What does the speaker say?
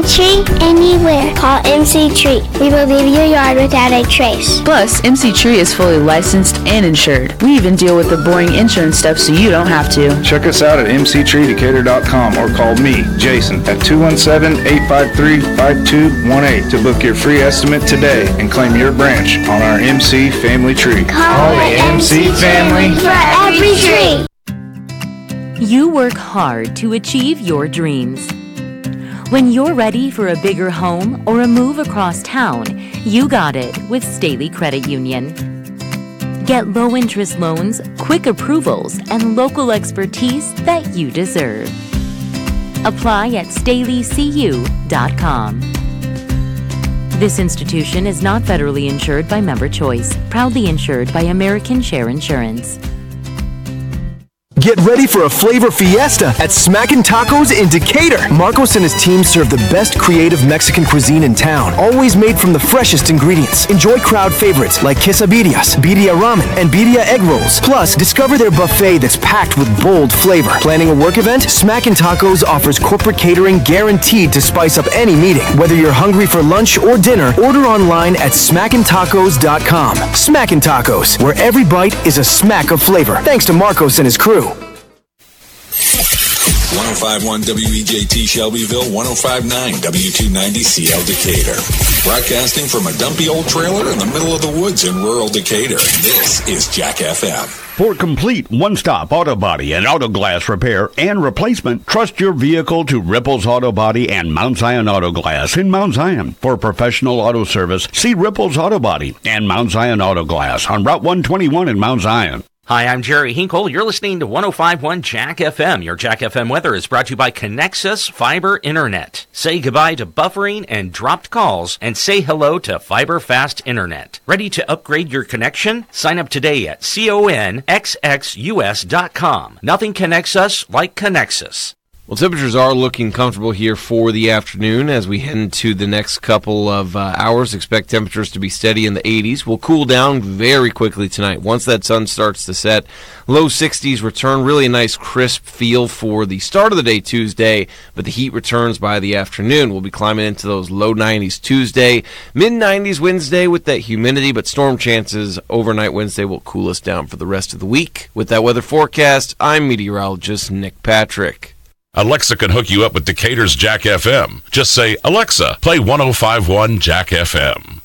Tree anywhere. Call MC Tree. We will leave your yard without a trace. Plus, MC Tree is fully licensed and insured. We even deal with the boring insurance stuff so you don't have to. Check us out at mctreedecatur.com or call me, Jason, at 217-853-5218 to book your free estimate today and claim your branch on our MC Family Tree. Call the MC Family for every tree. You work hard to achieve your dreams. When you're ready for a bigger home or a move across town, you got it with Staley Credit Union. Get low-interest loans, quick approvals, and local expertise that you deserve. Apply at StaleyCU.com. This institution is not federally insured by Member Choice, proudly insured by American Share Insurance. Get ready for a flavor fiesta at Smackin' Tacos in Decatur. Marcos and his team serve the best creative Mexican cuisine in town, always made from the freshest ingredients. Enjoy crowd favorites like quesadillas, birria ramen, and birria egg rolls. Plus, discover their buffet that's packed with bold flavor. Planning a work event? Smackin' Tacos offers corporate catering guaranteed to spice up any meeting. Whether you're hungry for lunch or dinner, order online at SmackinTacos.com. Smackin' Tacos, where every bite is a smack of flavor. Thanks to Marcos and his crew. 105.1 WEJT Shelbyville, 105.9 W290CL Decatur. Broadcasting from a dumpy old trailer in the middle of the woods in rural Decatur. This is Jack FM. For complete one-stop auto body and auto glass repair and replacement, trust your vehicle to Ripples Auto Body and Mount Zion Auto Glass in Mount Zion. For professional auto service, see Ripples Auto Body and Mount Zion Auto Glass on Route 121 in Mount Zion. Hi, I'm Jerry Hinkle. You're listening to 105.1 Jack FM. Your Jack FM weather is brought to you by Connexus Fiber Internet. Say goodbye to buffering and dropped calls and say hello to Fiber Fast Internet. Ready to upgrade your connection? Sign up today at conxus.com. Nothing connects us like Connexus. Well, temperatures are looking comfortable here for the afternoon as we head into the next couple of hours. Expect temperatures to be steady in the 80s. We'll cool down very quickly tonight. Once that sun starts to set, low 60s return. Really a nice crisp feel for the start of the day Tuesday, but the heat returns by the afternoon. We'll be climbing into those low 90s Tuesday, mid-90s Wednesday with that humidity, but storm chances overnight Wednesday will cool us down for the rest of the week. With that weather forecast, I'm meteorologist Nick Patrick. Alexa can hook you up with Decatur's Jack FM. Just say, Alexa, play 105.1 Jack FM.